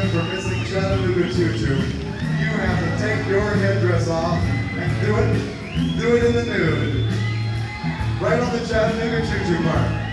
for missing Chattanooga Choo Choo, you have to take your headdress off and do it in the nude. Right on the Chattanooga Choo Choo part.